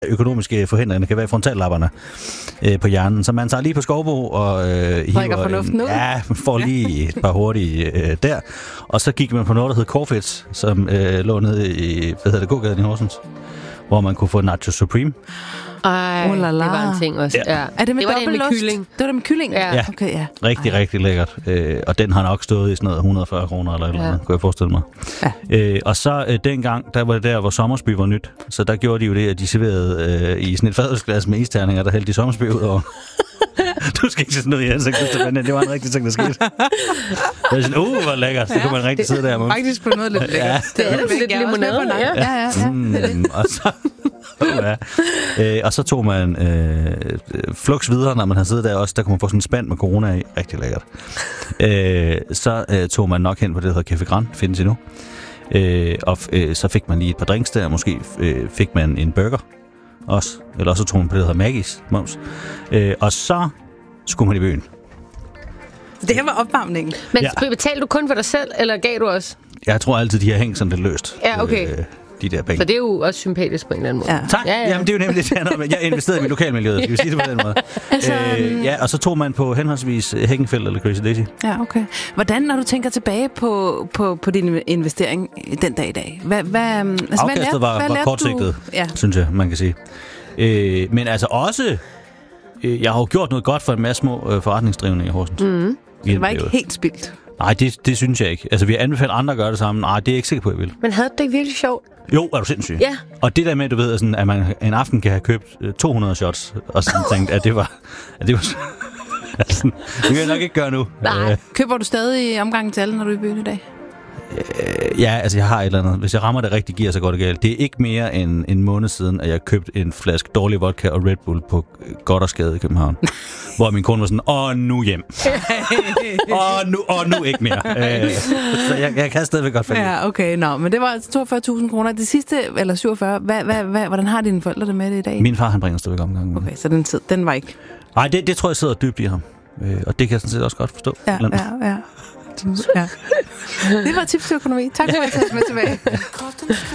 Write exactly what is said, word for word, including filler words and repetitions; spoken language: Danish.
økonomiske forhindringer kan være frontallapperne øh, på hjernen. Så man tager lige på Skovbo og øh, hiver fornuften ud. Ja, man får lige et par hurtige øh, der. Og så gik man på noget, der hed Corfits, som øh, lå nede i, hvad hedder det, gågaden i Horsens, hvor man kunne få Nacho Supreme. Ej, oh, det var en ting også. Ja. Ja. Er det med det var det med dobbeltost? kylling. Det var det med kylling? Ja. Ja. Okay, ja. Rigtig, Ej. rigtig lækkert. Øh, og den har nok stået i sådan noget et hundrede og fyrre kroner eller et eller andet, ja. kunne jeg forestille mig. Ja. Øh, og så øh, dengang, der var det der, hvor Sommersby var nyt. Så der gjorde de jo det, at de serverede øh, i sådan et fadelsglas med isterninger, der hældte de Sommersby ud over. Du skal ikke se sådan noget i ansigtet, men det var en rigtig ting, der skete. Det var sådan, uh, hvor lækkert. Så kunne man rigtig sidde der. Det, faktisk på noget lidt lækkert. Ja. Det er lidt limonade. Ja, ja, ja. Mm, og så... Ja. Øh, og så tog man øh, flux videre, når man havde siddet der også. Der kunne man få sådan en spand med corona i. Rigtig lækkert. øh, så øh, tog man nok hen på det, der hedder Café Grand. Findes endnu. Øh, og øh, så fik man lige et par drinks der. Måske øh, fik man en burger også. Eller også tog man på det, der hedder Maggies mums. Øh, og så skulle man i byen. Det her var opvarmningen. Men Ja. betalte du kun for dig selv, eller gav du også? Jeg tror altid, de har hængt sådan lidt løst. Ja, okay. Øh, de der penge. Så det er jo også sympatisk på en eller anden måde. Ja. Tak. Ja, ja. Jamen, det er jo nemlig det, der, jeg investerede i mit lokalmiljø. Skal vi sige det på den måde? Altså, øh, ja, og så tog man på henholdsvis Hækkenfeldt eller Crazy Daisy. Ja, okay. Hvordan, når du tænker tilbage på, på, på din investering den dag i dag? Hvad, hvad, altså, hvad Afkastet lærte, var, hvad var lærte kortsigtet, du? Ja. synes jeg, man kan sige. Øh, men altså også, øh, jeg har jo gjort noget godt for en masse små øh, forretningsdrivende i Horsens. Mm. Det var ikke helt spildt. Nej, det, det synes jeg ikke. Altså, vi har anbefalet andre at gøre det sammen. Nej, det er jeg ikke sikker på, at jeg vil. Men havde det ikke virkelig sjovt? Jo, er du sindssyg? Ja. Og det der med, du ved, sådan, at man en aften kan have købt øh, to hundrede shots, og sådan tænkt, at det var... At det var altså, det kan jeg nok ikke gøre nu. Nej. Øh, Køber du stadig omgangen til alle, når du er i byen i dag? øh, ja, altså jeg har et eller andet. Hvis jeg rammer det rigtige gear, så går det galt. Det er ikke mere end en måned siden, at jeg købte en flaske dårlig vodka og Red Bull på Goddersgade i København. Hvor min kone var sådan, åh, nu hjem. Åh, nu, åh, nu ikke mere. Øh, så jeg, jeg kan stadigvæk godt finde. Ja, okay. Nå, men det var toogfyrre tusind kroner. Det sidste, eller syvogfyrre, hvad, hvad, hvad, hvordan har dine forældre det med det i dag? Min far, han bringer stadigvæk omgang. Okay, så den, tid, den var ikke... Nej, det, det tror jeg sidder dybt i ham. Øh, og det kan jeg sådan set også godt forstå. Ja, ja, ja. ja. Det var tips til økonomi. Tak for at tage os med tilbage.